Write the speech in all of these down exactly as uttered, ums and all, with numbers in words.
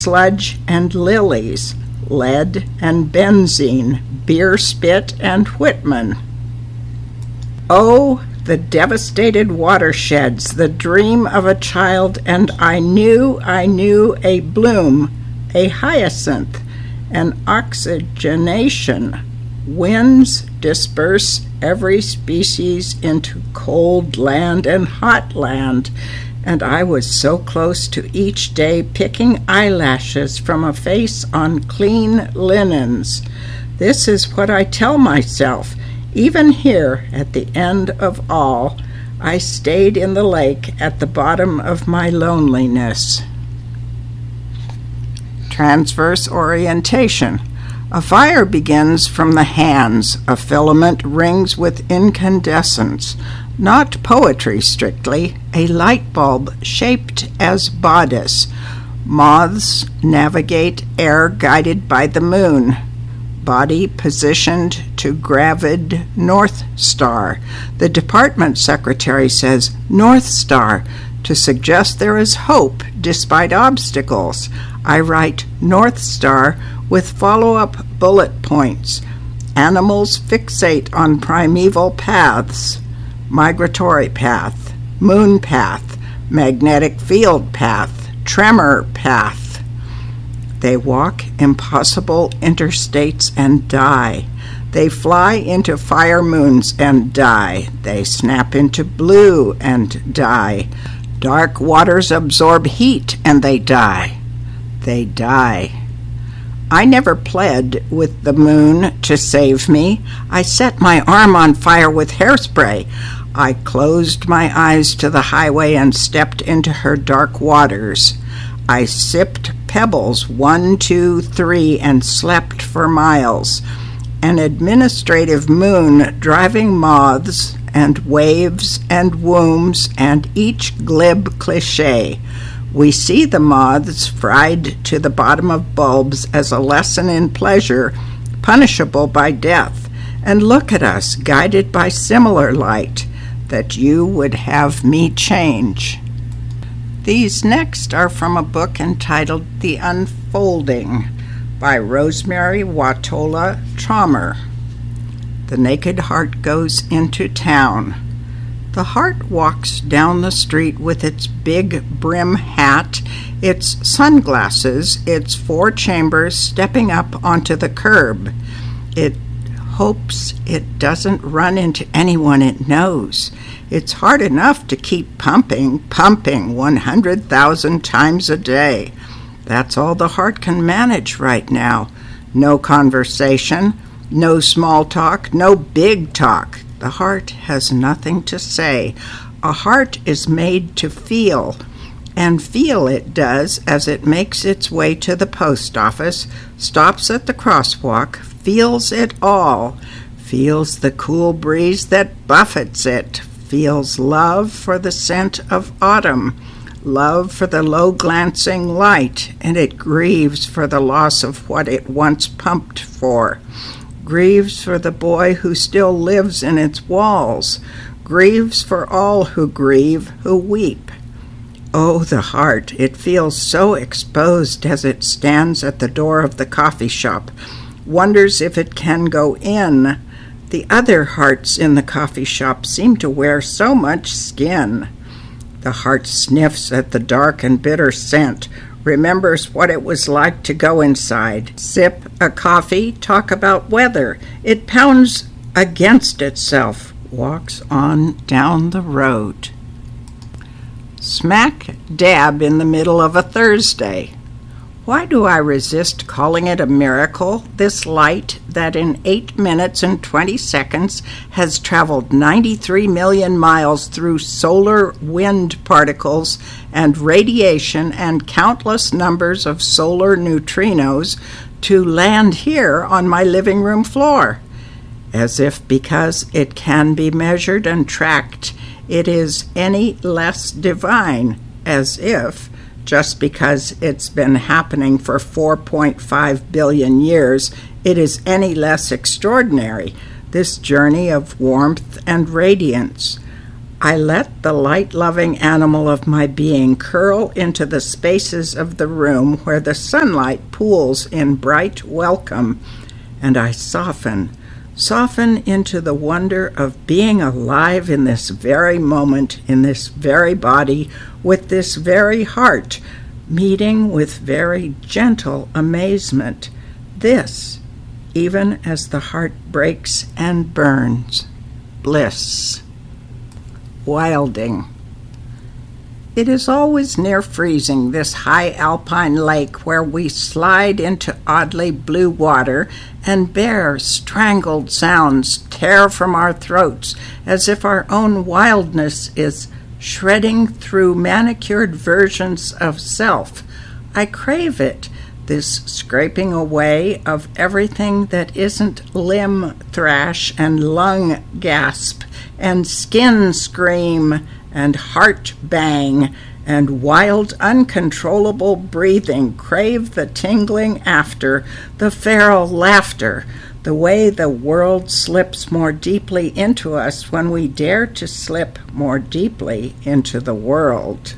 sludge and lilies, lead and benzene, beer spit and Whitman. Oh, the devastated watersheds, the dream of a child, and I knew, I knew a bloom, a hyacinth, an oxygenation. Winds disperse every species into cold land and hot land, and I was so close to each day picking eyelashes from a face on clean linens. This is what I tell myself. Even here, at the end of all, I stayed in the lake at the bottom of my loneliness. Transverse orientation. A fire begins from the hands. A filament rings with incandescence. Not poetry strictly, a light bulb shaped as bodice. Moths navigate air guided by the moon. Body positioned to gravid North Star. The department secretary says North Star to suggest there is hope despite obstacles. I write North Star with follow-up bullet points. Animals fixate on primeval paths. Migratory path, moon path, magnetic field path, tremor path. They walk impossible interstates and die. They fly into fire moons and die. They snap into blue and die. Dark waters absorb heat and they die. They die. I never pled with the moon to save me. I set my arm on fire with hairspray. I closed my eyes to the highway and stepped into her dark waters. I sipped pebbles, one, two, three, and slept for miles. An administrative moon driving moths and waves and wombs and each glib cliché. We see the moths fried to the bottom of bulbs as a lesson in pleasure, punishable by death. And look at us, guided by similar light, that you would have me change. These next are from a book entitled The Unfolding by Rosemary Watola Traumer. The naked heart goes into town. The heart walks down the street with its big brim hat, its sunglasses, its four chambers stepping up onto the curb. It hopes it doesn't run into anyone it knows. It's hard enough to keep pumping, pumping one hundred thousand times a day. That's all the heart can manage right now. No conversation, no small talk, no big talk. The heart has nothing to say. A heart is made to feel, and feel it does as it makes its way to the post office, stops at the crosswalk, feels it all, feels the cool breeze that buffets it, feels love for the scent of autumn, love for the low-glancing light, and it grieves for the loss of what it once pumped for, grieves for the boy who still lives in its walls, grieves for all who grieve, who weep. Oh, the heart, it feels so exposed as it stands at the door of the coffee shop, wonders if it can go in. The other hearts in the coffee shop seem to wear so much skin. The heart sniffs at the dark and bitter scent, remembers what it was like to go inside, sip a coffee, talk about weather. It pounds against itself, walks on down the road. Smack dab in the middle of a Thursday. Why do I resist calling it a miracle, this light that in eight minutes and twenty seconds has traveled ninety-three million miles through solar wind particles and radiation and countless numbers of solar neutrinos to land here on my living room floor? As if because it can be measured and tracked, it is any less divine, as if just because it's been happening for four point five billion years, it is any less extraordinary, this journey of warmth and radiance. I let the light-loving animal of my being curl into the spaces of the room where the sunlight pools in bright welcome, and I soften, soften into the wonder of being alive in this very moment, in this very body, with this very heart, meeting with very gentle amazement. This, even as the heart breaks and burns, bliss. Wilding. It is always near freezing, this high alpine lake where we slide into oddly blue water and bare, strangled sounds tear from our throats as if our own wildness is shredding through manicured versions of self. I crave it, this scraping away of everything that isn't limb thrash and lung gasp and skin scream and heart bang and wild uncontrollable breathing. Crave the tingling after, the feral laughter, the way the world slips more deeply into us when we dare to slip more deeply into the world.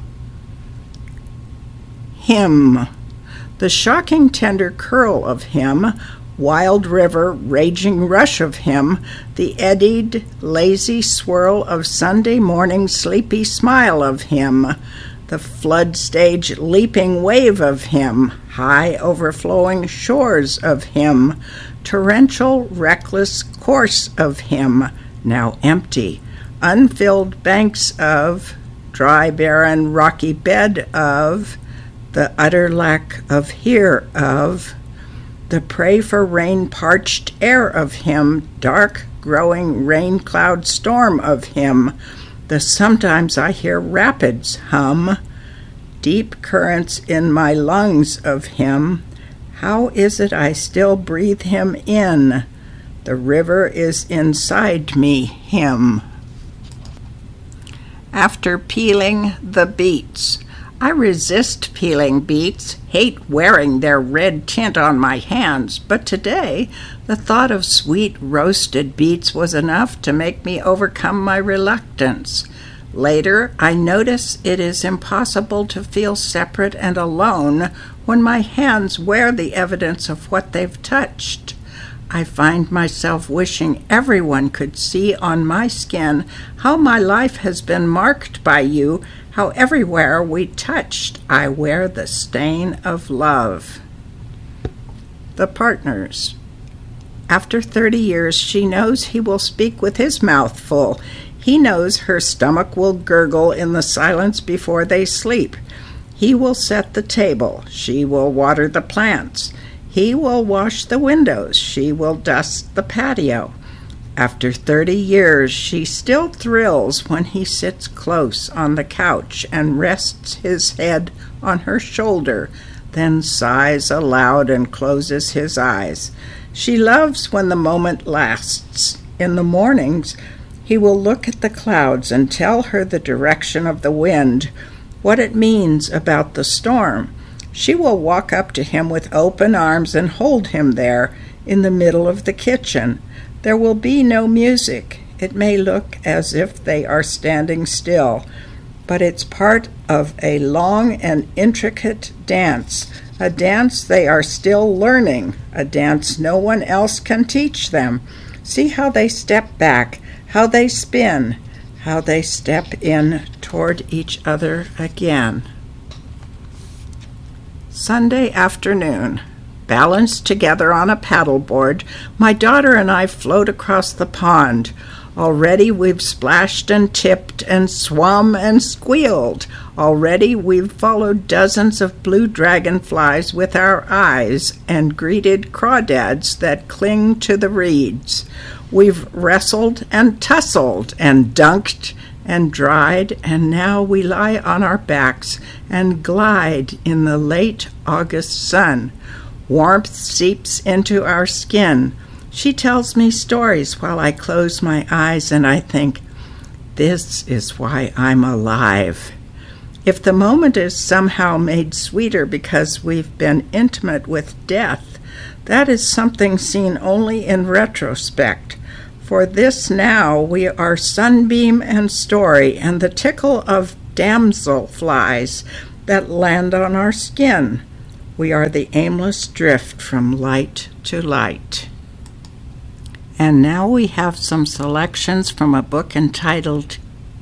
Him. The shocking tender curl of him, wild river, raging rush of him, the eddied, lazy swirl of Sunday morning sleepy smile of him, the flood stage leaping wave of him, high overflowing shores of him, torrential reckless course of him, now empty, unfilled banks of, dry barren rocky bed of, the utter lack of here of, the pray for rain parched air of him, dark growing rain cloud storm of him, the sometimes I hear rapids hum, deep currents in my lungs of him. How is it I still breathe him in? The river is inside me, him. After peeling the beets. I resist peeling beets, hate wearing their red tint on my hands, but today the thought of sweet roasted beets was enough to make me overcome my reluctance. Later, I notice it is impossible to feel separate and alone when my hands wear the evidence of what they've touched. I find myself wishing everyone could see on my skin how my life has been marked by you, how everywhere we touched I wear the stain of love. The partners. After thirty years, she knows he will speak with his mouth full. He knows her stomach will gurgle in the silence before they sleep. He will set the table. She will water the plants. He will wash the windows. She will dust the patio. After thirty years, she still thrills when he sits close on the couch and rests his head on her shoulder, then sighs aloud and closes his eyes. She loves when the moment lasts. In the mornings, he will look at the clouds and tell her the direction of the wind, what it means about the storm. She will walk up to him with open arms and hold him there in the middle of the kitchen. There will be no music. It may look as if they are standing still, but it's part of a long and intricate dance, a dance they are still learning, a dance no one else can teach them. See how they step back, how they spin, how they step in toward each other again. Sunday afternoon. Balanced together on a paddleboard, my daughter and I float across the pond. Already we've splashed and tipped and swum and squealed. Already we've followed dozens of blue dragonflies with our eyes and greeted crawdads that cling to the reeds. We've wrestled and tussled and dunked and dried, and now we lie on our backs and glide in the late August sun. Warmth seeps into our skin. She tells me stories while I close my eyes and I think, this is why I'm alive. If the moment is somehow made sweeter because we've been intimate with death, that is something seen only in retrospect. For this now we are sunbeam and story, and the tickle of damsel flies that land on our skin. We are the aimless drift from light to light. And now we have some selections from a book entitled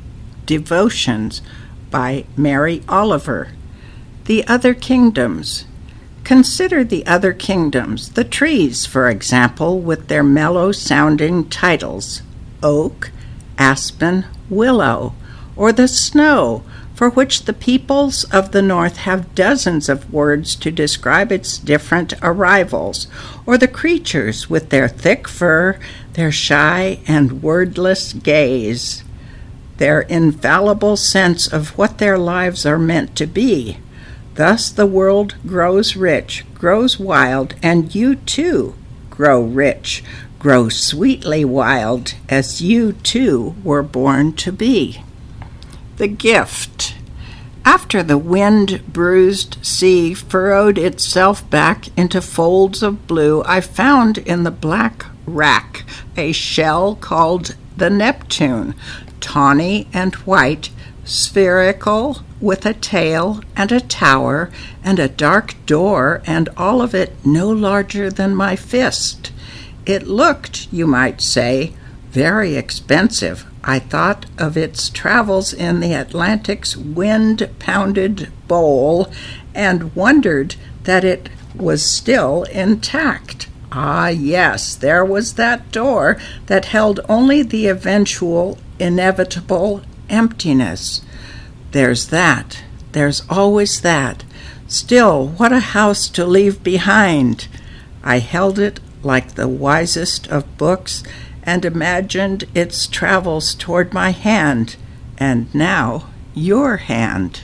Devotions by Mary Oliver. The Other Kingdoms. Consider the other kingdoms, the trees, for example, with their mellow-sounding titles, oak, aspen, willow, or the snow, for which the peoples of the north have dozens of words to describe its different arrivals, or the creatures with their thick fur, their shy and wordless gaze, their infallible sense of what their lives are meant to be. Thus the world grows rich, grows wild, and you too grow rich, grow sweetly wild, as you too were born to be. The gift. After the wind-bruised sea furrowed itself back into folds of blue, I found in the black rack a shell called the Neptune, tawny and white, spherical, with a tail and a tower and a dark door, and all of it no larger than my fist. It looked, you might say, very expensive. I thought of its travels in the Atlantic's wind-pounded bowl and wondered that it was still intact. Ah, yes, there was that door that held only the eventual, inevitable emptiness. There's that. There's always that. Still, what a house to leave behind. I held it like the wisest of books and imagined its travels toward my hand, and now your hand.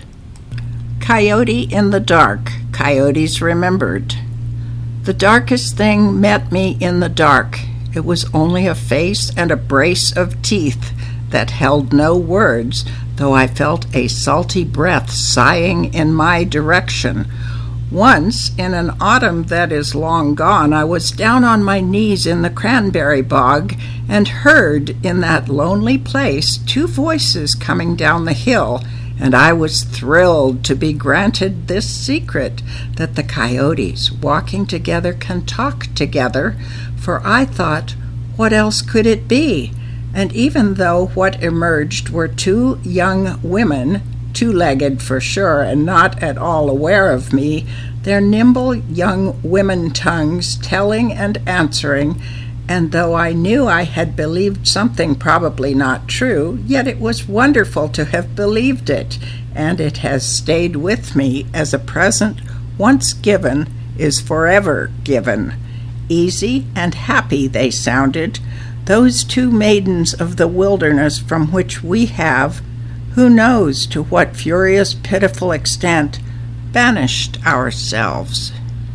Coyote in the dark. Coyotes remembered. The darkest thing met me in the dark. It was only a face and a brace of teeth that held no words, though I felt a salty breath sighing in my direction. Once, in an autumn that is long gone, I was down on my knees in the cranberry bog and heard in that lonely place two voices coming down the hill, and I was thrilled to be granted this secret, that the coyotes walking together can talk together, for I thought, what else could it be? And even though what emerged were two young women, two-legged for sure, and not at all aware of me, their nimble young women tongues telling and answering, and though I knew I had believed something probably not true, yet it was wonderful to have believed it, and it has stayed with me as a present once given is forever given. Easy and happy they sounded, those two maidens of the wilderness from which we have, who knows to what furious, pitiful extent, banished ourselves.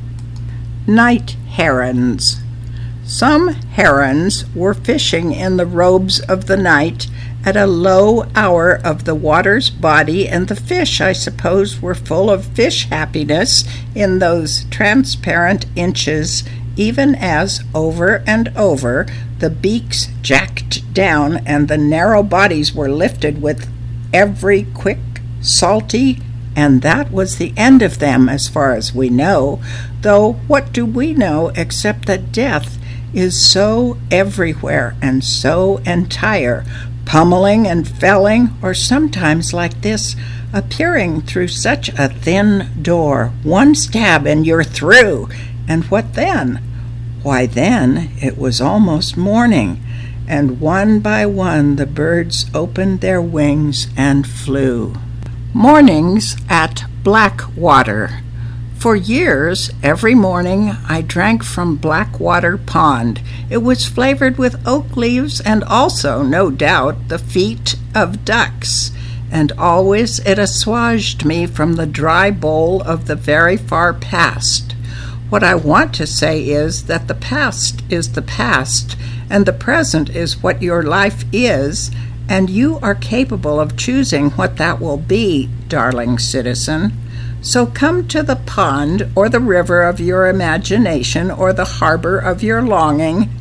Night herons. Some herons were fishing in the robes of the night at a low hour of the water's body, and the fish, I suppose, were full of fish happiness in those transparent inches, even as, over and over, the beaks jacked down and the narrow bodies were lifted with every quick, salty, and that was the end of them as far as we know, though what do we know except that death is so everywhere and so entire, pummeling and felling, or sometimes like this, appearing through such a thin door, one stab and you're through, and what then? Why then it was almost morning, and one by one the birds opened their wings and flew. Mornings at Blackwater. For years, every morning, I drank from Blackwater Pond. It was flavored with oak leaves and also, no doubt, the feet of ducks, and always it assuaged me from the dry bowl of the very far past. What I want to say is that the past is the past, and the present is what your life is, and you are capable of choosing what that will be, darling citizen. So come to the pond or the river of your imagination or the harbor of your longing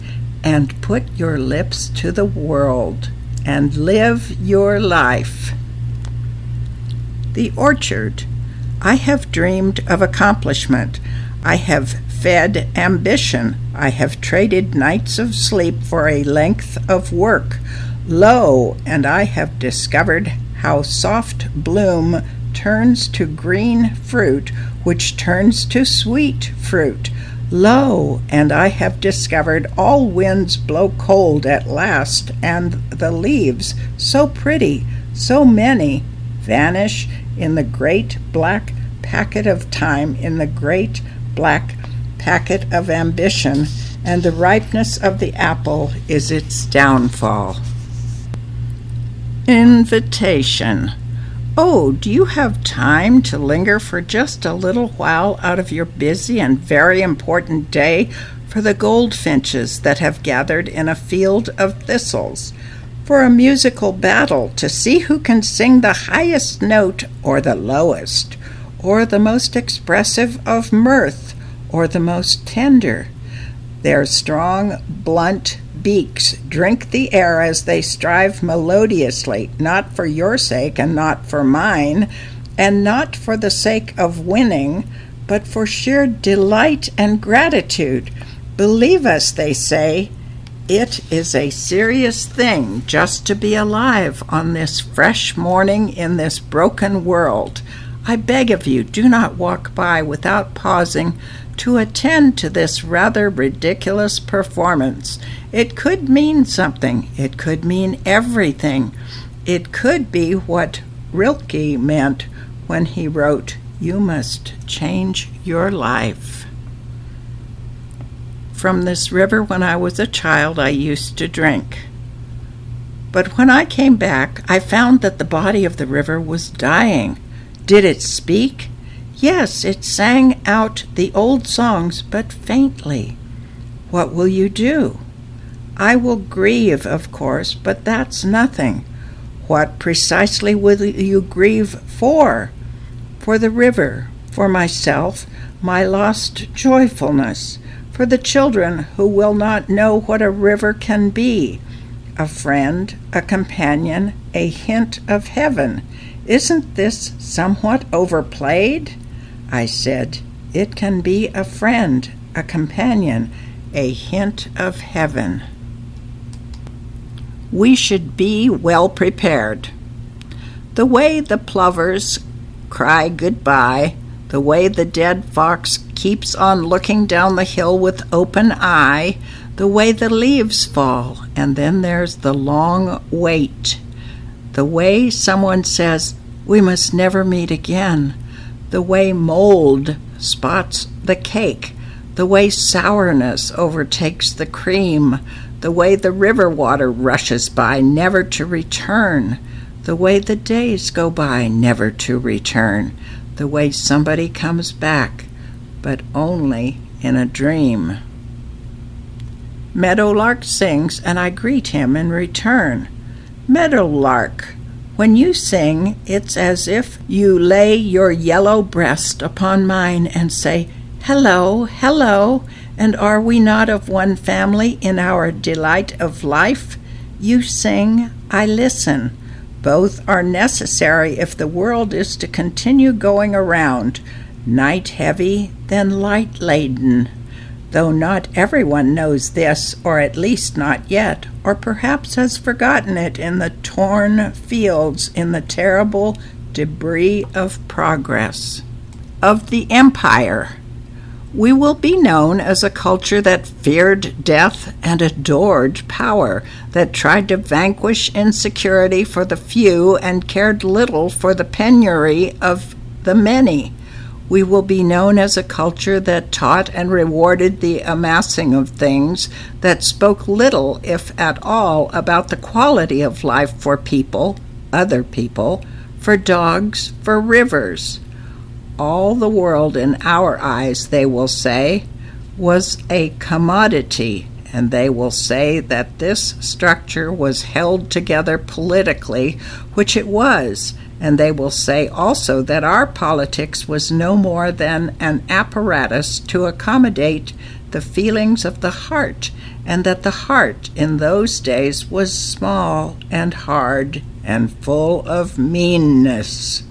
and put your lips to the world and live your life. The orchard. I have dreamed of accomplishment. I have fed ambition. I have traded nights of sleep for a length of work. Lo, and I have discovered how soft bloom turns to green fruit, which turns to sweet fruit. Lo, and I have discovered all winds blow cold at last, and the leaves, so pretty, so many, vanish in the great black packet of time, in the great black packet of ambition, and the ripeness of the apple is its downfall. Invitation. Oh, do you have time to linger for just a little while out of your busy and very important day for the goldfinches that have gathered in a field of thistles, for a musical battle to see who can sing the highest note or the lowest, or the most expressive of mirth or the most tender? Their strong, blunt beaks drink the air as they strive melodiously, not for your sake and not for mine, and not for the sake of winning, but for sheer delight and gratitude. Believe us, they say, it is a serious thing just to be alive on this fresh morning in this broken world. I beg of you, do not walk by without pausing to attend to this rather ridiculous performance. It could mean something. It could mean everything. It could be what Rilke meant when he wrote, "You must change your life." From this river when I was a child I used to drink. But when I came back, I found that the body of the river was dying. Did it speak? Yes, it sang out the old songs, but faintly. What will you do? I will grieve, of course, but that's nothing. What precisely will you grieve for? For the river, for myself, my lost joyfulness, for the children who will not know what a river can be, a friend, a companion, a hint of heaven. Isn't this somewhat overplayed? I said, it can be a friend, a companion, a hint of heaven. We should be well prepared. The way the plovers cry goodbye, the way the dead fox keeps on looking down the hill with open eye, the way the leaves fall, and then there's the long wait, the way someone says, we must never meet again, the way mold spots the cake, the way sourness overtakes the cream, the way the river water rushes by never to return, the way the days go by never to return, the way somebody comes back, but only in a dream. Meadowlark sings, and I greet him in return. Meadowlark, when you sing, it's as if you lay your yellow breast upon mine and say, hello, hello, and are we not of one family in our delight of life? You sing, I listen. Both are necessary if the world is to continue going around, night heavy, then light laden. Though not everyone knows this, or at least not yet, or perhaps has forgotten it in the torn fields, in the terrible debris of progress. Of the empire, we will be known as a culture that feared death and adored power, that tried to vanquish insecurity for the few and cared little for the penury of the many. We will be known as a culture that taught and rewarded the amassing of things, that spoke little, if at all, about the quality of life for people, other people, for dogs, for rivers. All the world in our eyes, they will say, was a commodity, and they will say that this structure was held together politically, which it was, and they will say also that our politics was no more than an apparatus to accommodate the feelings of the heart, and that the heart in those days was small and hard and full of meanness.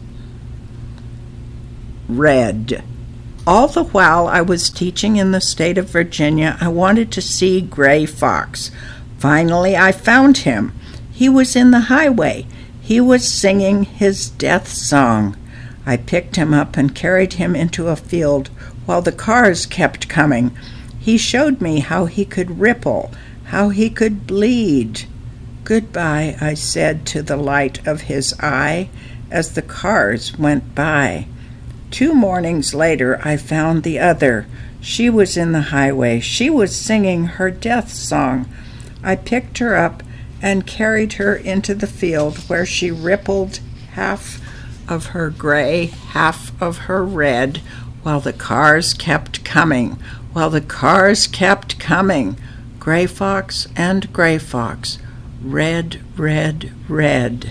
Red. All the while I was teaching in the state of Virginia, I wanted to see Gray Fox. Finally, I found him. He was in the highway. He was singing his death song. I picked him up and carried him into a field while the cars kept coming. He showed me how he could ripple, how he could bleed. "Goodbye," I said to the light of his eye as the cars went by. Two mornings later I found the other. She was in the highway. She was singing her death song. I picked her up and carried her into the field where she rippled half of her gray, half of her red, while the cars kept coming, while the cars kept coming. Gray Fox and Gray Fox, red, red, red.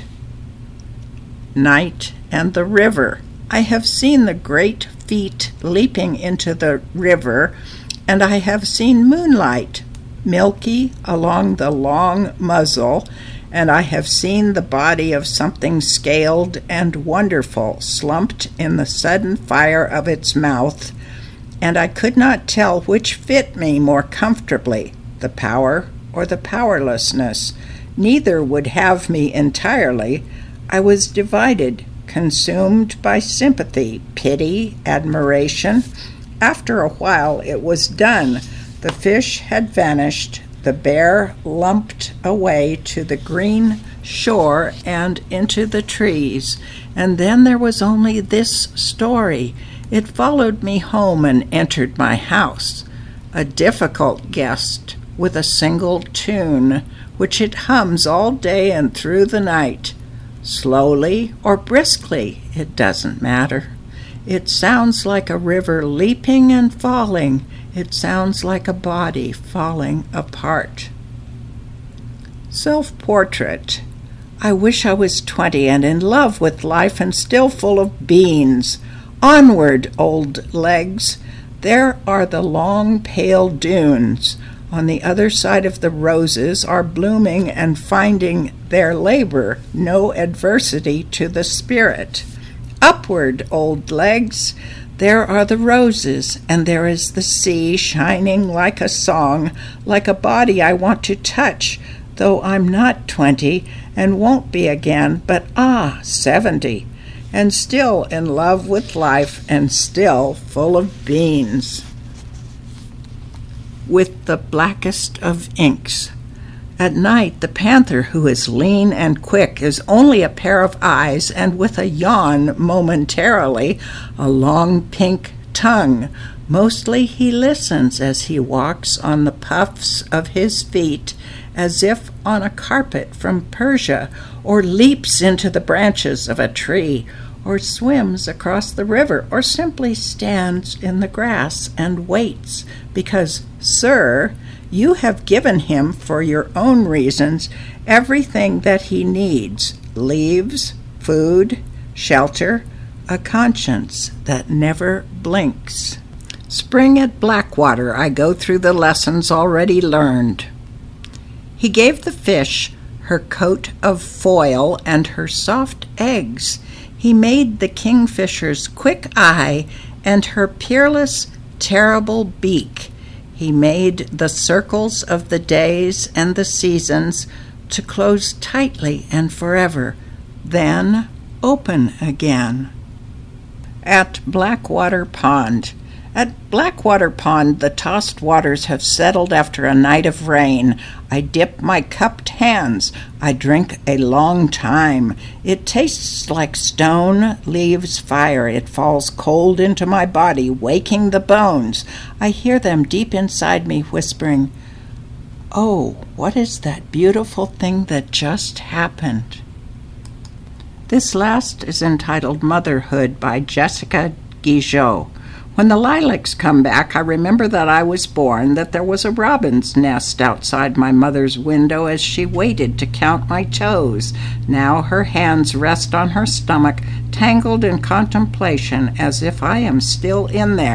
Night and the river. I have seen the great feet leaping into the river, and I have seen moonlight, milky along the long muzzle, and I have seen the body of something scaled and wonderful slumped in the sudden fire of its mouth, and I could not tell which fit me more comfortably, the power or the powerlessness. Neither would have me entirely. I was divided, consumed by sympathy, pity, admiration. After a while it was done. The fish had vanished. The bear lumped away to the green shore and into the trees. And then there was only this story. It followed me home and entered my house. A difficult guest with a single tune, which it hums all day and through the night. Slowly or briskly, it doesn't matter. It sounds like a river leaping and falling. It sounds like a body falling apart. Self-portrait. I wish I was twenty and in love with life and still full of beans. Onward, old legs. There are the long, pale dunes. On the other side of the roses are blooming and finding their labor no adversity to the spirit. Upward, old legs. There are the roses, and there is the sea shining like a song, like a body I want to touch, though I'm not twenty and won't be again, but ah, seventy, and still in love with life and still full of beans. With the blackest of inks. At night, the panther, who is lean and quick, is only a pair of eyes, and with a yawn momentarily, a long pink tongue. Mostly he listens as he walks on the puffs of his feet, as if on a carpet from Persia, or leaps into the branches of a tree, or swims across the river, or simply stands in the grass and waits, because, sir, you have given him, for your own reasons, everything that he needs: leaves, food, shelter, a conscience that never blinks. Spring at Blackwater, I go through the lessons already learned. He gave the fish her coat of foil and her soft eggs. He made the kingfisher's quick eye and her peerless, terrible beak. He made the circles of the days and the seasons to close tightly and forever, then open again. At Blackwater Pond. At Blackwater Pond, the tossed waters have settled after a night of rain. I dip my cupped hands. I drink a long time. It tastes like stone leaves fire. It falls cold into my body, waking the bones. I hear them deep inside me whispering, "Oh, what is that beautiful thing that just happened?" This last is entitled Motherhood by Jessica Guigeot. When the lilacs come back, I remember that I was born, that there was a robin's nest outside my mother's window as she waited to count my toes. Now her hands rest on her stomach, tangled in contemplation as if I am still in there.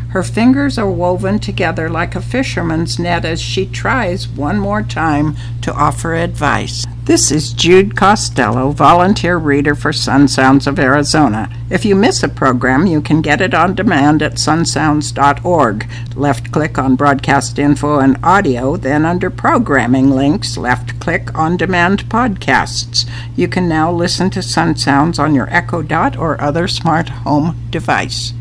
Her fingers are woven together like a fisherman's net as she tries one more time to offer advice. This is Jude Costello, volunteer reader for Sun Sounds of Arizona. If you miss a program, you can get it on demand at sun sounds dot org. Left-click on Broadcast Info and Audio, then under Programming Links, left-click on Demand Podcasts. You can now listen to Sun Sounds on your Echo Dot or other smart home device.